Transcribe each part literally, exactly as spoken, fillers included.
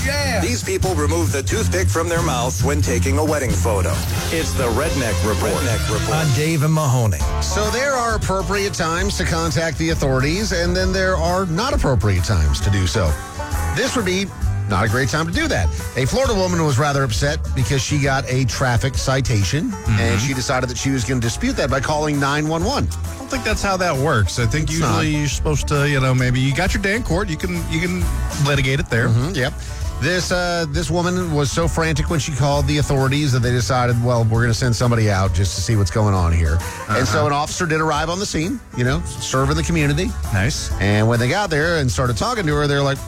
Yeah. These people remove the toothpick from their mouths when taking a wedding photo. It's the Redneck Report. Redneck Report. On Dave and Mahoney. So there are appropriate times to contact the authorities, and then there are not appropriate times to do so. This would be not a great time to do that. A Florida woman was rather upset because she got a traffic citation, mm-hmm. and she decided that she was going to dispute that by calling nine one one. I don't think that's how that works. I think It's usually not. you're supposed to, you know, maybe you got your day in court. You can you can litigate it there. Mm-hmm, yep. This uh, this woman was so frantic when she called the authorities that they decided, well, we're going to send somebody out just to see what's going on here. Uh-huh. And so an officer did arrive on the scene, you know, serving the community. Nice. And when they got there and started talking to her, they're like,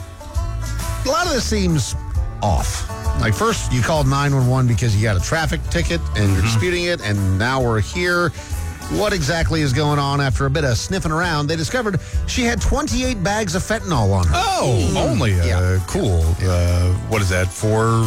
a lot of this seems off. Like, first you called nine one one because you got a traffic ticket and you're mm-hmm. disputing it, and now we're here. What exactly is going on? After a bit of sniffing around, they discovered she had twenty-eight bags of fentanyl on her. Oh, mm. only? Uh, yeah. Cool. Yeah. Uh, what is that, four,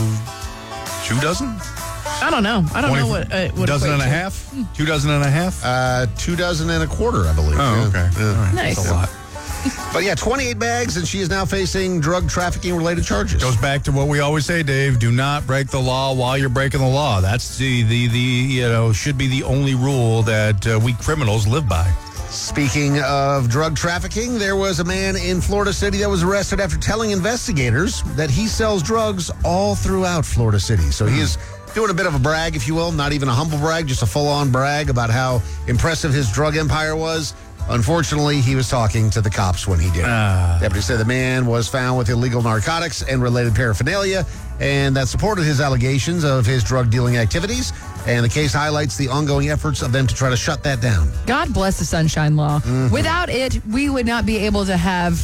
two dozen? I don't know. I don't know what... Uh, what dozen and a to. half? Two dozen and a half? Uh, two dozen and a quarter, I believe. Oh, okay. Yeah. All right. Nice. That's a lot. But yeah, twenty-eight bags, and she is now facing drug trafficking related charges. Goes back to what we always say, Dave. Do not break the law while you're breaking the law. That's the, the, the you know, should be the only rule that uh, we criminals live by. Speaking of drug trafficking, there was a man in Florida City that was arrested after telling investigators that he sells drugs all throughout Florida City. So he is doing a bit of a brag, if you will, not even a humble brag, just a full-on brag about how impressive his drug empire was. Unfortunately, he was talking to the cops when he did it. Uh, Deputies said the man was found with illegal narcotics and related paraphernalia, and that supported his allegations of his drug dealing activities. And the case highlights the ongoing efforts of them to try to shut that down. God bless the Sunshine Law. Mm-hmm. Without it, we would not be able to have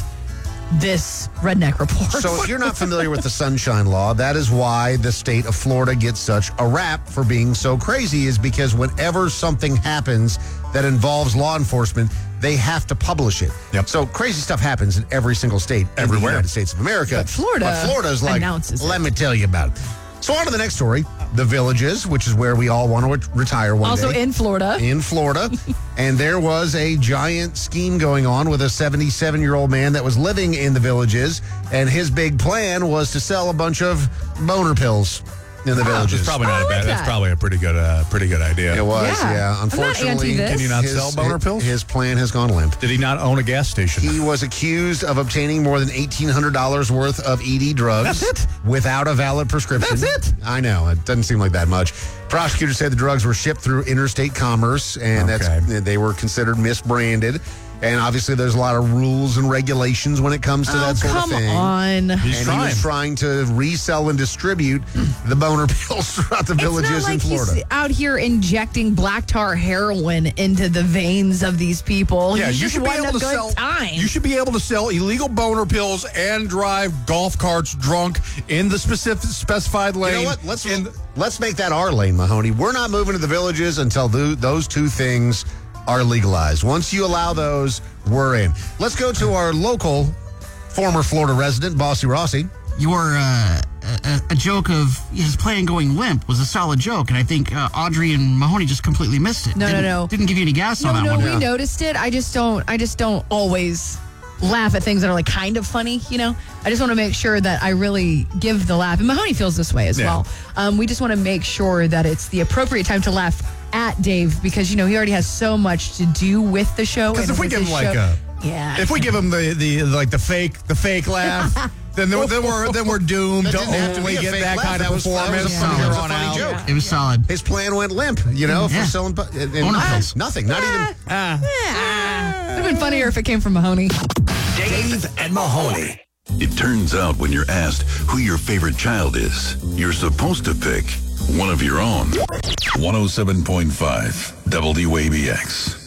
this Redneck Report. So if you're not familiar with the Sunshine Law, that is why the state of Florida gets such a rap for being so crazy, is because whenever something happens that involves law enforcement, they have to publish it. Yep. So crazy stuff happens in every single state in Everywhere. the United States of America. But Florida But Florida's like, announces it. let me tell you about it. So on to the next story. The Villages, which is where we all want to re- retire one Also day. in Florida. In Florida. And there was a giant scheme going on with a seventy-seven-year-old man that was living in the Villages, and his big plan was to sell a bunch of boner pills in the Villages. It's probably Oh, not I a bad. like That's that. probably a pretty good, uh, pretty good idea. It was, Yeah. yeah. I'm not Unfortunately, anti this. Can you not his, sell boner pills? His plan has gone limp. Did he not own a gas station? He was accused of obtaining more than eighteen hundred dollars worth of E D drugs. That's it? Without a valid prescription. That's it? I know. It doesn't seem like that much. Prosecutors said the drugs were shipped through interstate commerce, and Okay. that's they were considered misbranded. And obviously, there's a lot of rules and regulations when it comes to Oh, that sort come of thing. on. He's and trying. he was trying to resell and distribute the boner pills throughout the villages it's not like in Florida. he's out here injecting black tar heroin into the veins of these people. Yeah, he's you just should be wanting able a to good sell. time. You should be able to sell illegal boner pills and drive golf carts drunk in the specific specified lane. You know what? Let's in, let's make that our lane, Mahoney. We're not moving to the villages until th- those two things are legalized. Once you allow those, we're in. Let's go to our local former Florida resident, Bossy Rossi. Your uh, a, a joke of his plan going limp was a solid joke, and I think uh, Audrey and Mahoney just completely missed it. No, no, didn't, no. Didn't give you any gas no, on that no, one. we noticed it. I just don't. I just don't always laugh at things that are like kind of funny. You know, I just want to make sure that I really give the laugh. And Mahoney feels this way as Yeah. well. Um, we just want to make sure that it's the appropriate time to laugh at Dave, because you know he already has so much to do with the show. Because and if we with give him his like show. a, yeah, if we give him the, the like the fake the fake laugh, then then we're then we're doomed That to didn't have to only be a get fake that laugh. kind of That was- that was a performance funny- from here that was a on funny out. joke. It was solid. His plan went limp, you know, Yeah. for selling pu- and, and Boner pills. nothing, not even. Ah. would have been funnier if it came from Mahoney. Dave and Mahoney. It turns out when you're asked who your favorite child is, you're supposed to pick one of your own. one oh seven point five W A B X.